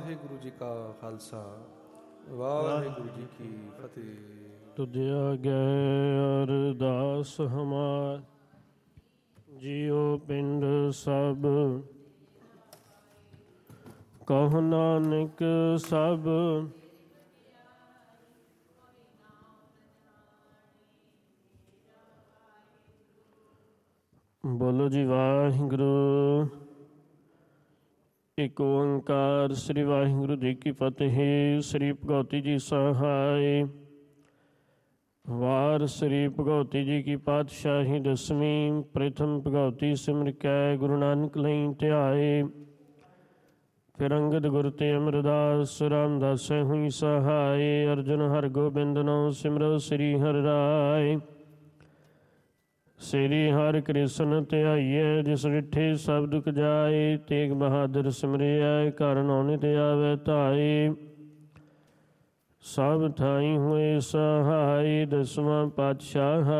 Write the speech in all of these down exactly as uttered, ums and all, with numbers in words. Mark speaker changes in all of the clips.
Speaker 1: ਵਾਹਿਗੁਰੂ ਜੀ ਕਾ ਖਾਲਸਾ ਵਾਹਿਗੁਰੂ ਜੀ ਕੀ ਫਤਿਹ।
Speaker 2: ਤੁਧ ਆਗੈ ਅਰਦਾਸ ਹਮਾਰ, ਜਿਉ ਪਿੰਡ ਸਭ ਕਹੁ ਨਾਨਕ ਸਭ। ਬੋਲੋ ਜੀ ਵਾਹਿਗੁਰੂ। ਇਕ ਓੰਕਾਰ ਸ੍ਰੀ ਵਾਹਿਗੁਰੂ ਜੀ ਕੀ ਫਤਿਹ। ਸ੍ਰੀ ਭਗਉਤੀ ਜੀ ਸਹਾਇ। ਵਾਰ ਸ੍ਰੀ ਭਗਉਤੀ ਜੀ ਕੀ ਪਾਤਸ਼ਾਹੀ ਦਸਵੀਂ। ਪ੍ਰਥਮ ਭਗਉਤੀ ਸਿਮਰ ਕੈ ਗੁਰੂ ਨਾਨਕ ਲਈ ਧਿਆਏ। ਫਿਰ ਅੰਗਦ ਗੁਰ ਤੇ ਅਮਰਦਾਸ ਰਾਮਦਾਸੈ ਹੋਈ ਸਹਾਇ। ਅਰਜੁਨ ਹਰਗੋਬਿੰਦ ਨੋ ਸਿਮਰੋ ਸ੍ਰੀ ਹਰਿ ਰਾਇ। ਸ੍ਰੀ ਹਰਿ ਕ੍ਰਿਸ਼ਨ ਧਿਆਈਐ, ਜਿਸ ਡਿਠੇ ਸਭ ਦੁਖ ਜਾਏ। ਤੇਗ ਬਹਾਦਰ ਸਿਮਰਿਐ, ਘਰ ਨੌ ਨਿਤ ਆਵੈ ਧਾਇ। ਸਭ ਥਾਈ ਹੋਏ ਸਹਾਈ। ਦਸਵਾਂ ਪਾਤਸ਼ਾਹ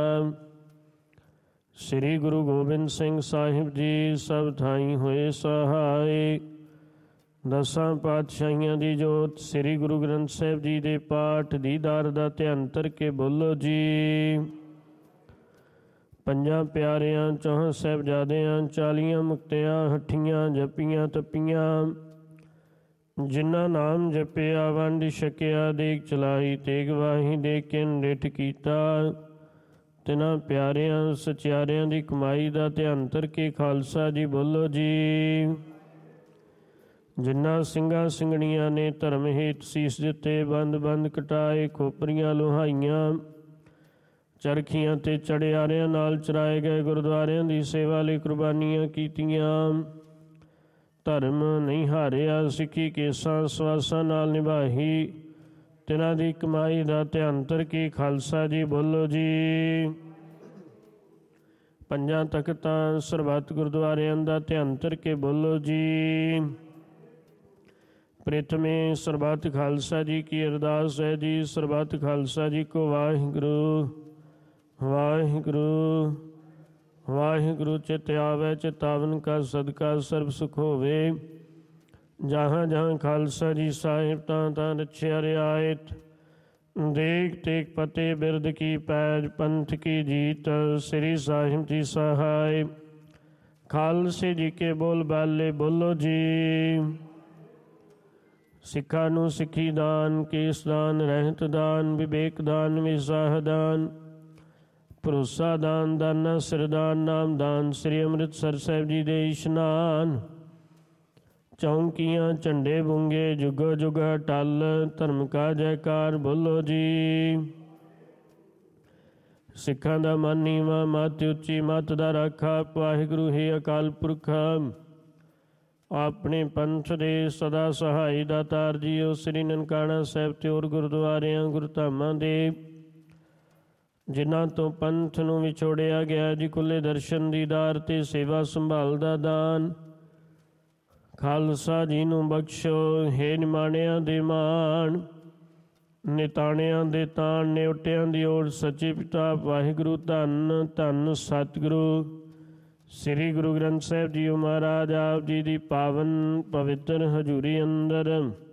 Speaker 2: ਸ੍ਰੀ ਗੁਰੂ ਗੋਬਿੰਦ ਸਿੰਘ ਸਾਹਿਬ ਜੀ, ਸਭ ਥਾਈ ਹੋਏ ਸਹਾਈ। ਦਸਾਂ ਪਾਤਸ਼ਾਹੀਆਂ ਦੀ ਜੋਤ ਸ੍ਰੀ ਗੁਰੂ ਗ੍ਰੰਥ ਸਾਹਿਬ ਜੀ ਦੇ ਪਾਠ ਦੀਦਾਰ ਦਾ ਧਿਆਨ ਧਰ ਕੇ ਬੋਲੋ ਜੀ। ਪੰਜਾਂ ਪਿਆਰਿਆਂ, ਚੌਹਾਂ ਸਾਹਿਬਜ਼ਾਦਿਆਂ, ਚਾਲੀਆਂ ਮੁਕਤਿਆਂ, ਹੱਠੀਆਂ ਜਪੀਆਂ ਤਪੀਆਂ। ਜਿਨ੍ਹਾਂ ਨਾਮ ਜਪਿਆ ਵੰਡ ਛਕਿਆ, ਦੇਗ ਚਲਾਈ ਤੇਗ ਵਾਹੀ, ਦੇਖ ਕੇ ਨਿਠ ਕੀਤਾ। ਤਿਨਾਂ ਪਿਆਰਿਆਂ ਸਚਿਆਰਿਆਂ ਦੀ ਕਮਾਈ ਦਾ ਧਿਆਨ ਧਰ ਕੇ ਖਾਲਸਾ ਜੀ ਬੋਲੋ ਜੀ। ਜਿਨ੍ਹਾਂ ਸਿੰਘਾਂ ਸਿੰਘਣੀਆਂ ਨੇ ਧਰਮ ਹੇਤ ਸੀਸ ਦਿੱਤੇ, ਬੰਦ ਬੰਦ ਕਟਾਏ, ਖੋਪਰੀਆਂ ਲੋਹਾਈਆਂ, ਚਰਖੀਆਂ ਤੇ ਚੜਿਆਰਿਆਂ ਨਾਲ ਚਰਾਏ ਗਏ ਗੁਰਦੁਆਰਿਆਂ ਦੀ ਸੇਵਾ ਲਈ ਕੁਰਬਾਨੀਆਂ ਕੀਤੀਆਂ। ਧਰਮ ਨਹੀਂ ਹਾਰਿਆ, ਸਿੱਖੀ ਕੇਸਾਂ ਸਵਾਸਾਂ ਨਾਲ ਨਿਭਾਈ। ਤਿਨਾਂ ਦੀ ਕਮਾਈ ਦਾ ਧਿਆਨ ਧਰ ਕੇ ਖਾਲਸਾ ਜੀ ਬੋਲੋ ਜੀ। ਪੰਜਾਂ ਤਖਤਾਂ ਸਰਬੱਤ ਗੁਰਦੁਆਰਿਆਂ ਦਾ ਧਿਆਨ ਧਰ ਕੇ ਬੋਲੋ ਜੀ। ਪ੍ਰਥਮੇ ਸਰਬੱਤ ਖਾਲਸਾ ਜੀ ਕੀ ਅਰਦਾਸ ਹੈ ਜੀ। ਸਰਬੱਤ ਖਾਲਸਾ ਜੀ ਕੋ ਵਾਹਿਗੁਰੂ ਵਾਹਿਗੁਰੂ ਵਾਹਿਗੁਰੂ। ਚਿਤ ਆਵੈ ਚਿਤਾਵਨ ਕਾ ਸਦਕਾ ਸਰਬ ਸੁਖ ਹੋਵੇ। ਜਹਾਂ ਜਹਾਂ ਖਾਲਸਾ ਜੀ ਸਾਹਿਬ, ਤਾਂ ਤਾਂ ਰਛਿਆ ਰਿਆਇਤ। ਦੇਖ ਤੇਗ ਪਤੇ ਬਿਰਦ ਕੀ ਪੈਜ, ਪੰਥ ਕੀ ਜੀਤ ਸ੍ਰੀ ਸਾਹਿਬ ਜੀ ਸਹਾਇ। ਖਾਲਸੇ ਜੀ ਕੇ ਬੋਲ ਬਾਲੇ ਬੋਲੋ ਜੀ। ਸਿੱਖਾਂ ਨੂੰ ਸਿੱਖੀ ਦਾਨ, ਕੇਸ ਦਾਨ, ਰਹਿਤ ਦਾਨ, ਵਿਵੇਕ ਦਾਨ, ਵਿਸਾਹ ਦਾਨ, ਭਰੋਸਾ ਦਾਨ, ਦਾਨਾ ਸਿਰਦਾਨ, ਨਾਮ ਦਾਨ। ਸ੍ਰੀ ਅੰਮ੍ਰਿਤਸਰ ਸਾਹਿਬ ਜੀ ਦੇ ਇਸ਼ਨਾਨ। ਚੌਂਕੀਆਂ ਝੰਡੇ ਬੁੰਗੇ, ਜੁਗੋ ਜੁਗ ਟਲ, ਧਰਮ ਕਾ ਜੈਕਾਰ ਬੋਲੋ ਜੀ। ਸਿੱਖਾਂ ਦਾ ਮਨ ਨੀਵਾਂ, ਮੱਤ ਉੱਚੀ, ਮੱਤ ਦਾ ਰਾਖਾ ਵਾਹਿਗੁਰੂ ਹੈ ਅਕਾਲ ਪੁਰਖ। ਆਪਣੇ ਪੰਥ ਦੇ ਸਦਾ ਸਹਾਈ ਦਾਤਾਰ ਜੀਓ। ਸ੍ਰੀ ਨਨਕਾਣਾ ਸਾਹਿਬ ਤੇ ਹੋਰ ਗੁਰਦੁਆਰਿਆਂ ਗੁਰਧਾਮਾਂ ਦੇ ਜਿਨ੍ਹਾਂ ਤੋਂ ਪੰਥ ਨੂੰ ਵਿਛੋੜਿਆ ਗਿਆ ਜੀ, ਖੁੱਲੇ ਦਰਸ਼ਨ ਦੀਦਾਰ ਤੇ ਸੇਵਾ ਸੰਭਾਲ ਦਾ ਦਾਨ ਖਾਲਸਾ ਜੀ ਨੂੰ ਬਖਸ਼ੋ। ਹੇ ਨਿਮਾਣਿਆਂ ਦੇ ਮਾਣ, ਨਿਤਾਣਿਆਂ ਦੇ ਤਾਣ, ਨਿਉਟਿਆਂ ਦੀ ਓਟ ਸੱਚੇ ਪਿਤਾ ਵਾਹਿਗੁਰੂ। ਧੰਨ ਧੰਨ ਸਤਿਗੁਰੂ ਸ੍ਰੀ ਗੁਰੂ ਗ੍ਰੰਥ ਸਾਹਿਬ ਜੀ ਮਹਾਰਾਜ ਆਪ ਜੀ ਦੀ ਪਾਵਨ ਪਵਿੱਤਰ ਹਜ਼ੂਰੀ ਅੰਦਰ